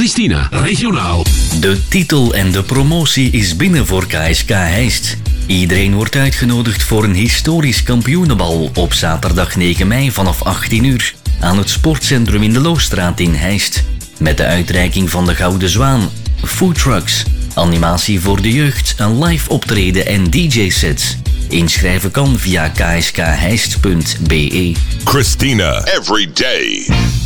Christina, regionaal. De titel en de promotie is binnen voor KSK Heist. Iedereen wordt uitgenodigd voor een historisch kampioenenbal op zaterdag 9 mei vanaf 18 uur aan het sportcentrum in de Loosstraat in Heist. Met de uitreiking van de Gouden Zwaan, foodtrucks, animatie voor de jeugd, een live optreden en DJ-sets. Inschrijven kan via kskheist.be. Christina, every day.